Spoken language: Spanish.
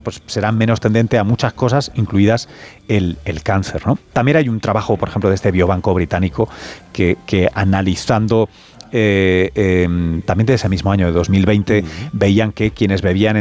pues serán menos tendente a muchas cosas, incluidas el cáncer, ¿no? También hay un trabajo, por ejemplo, de este biobanco británico que analizando también de ese mismo año, de 2020, veían que quienes bebían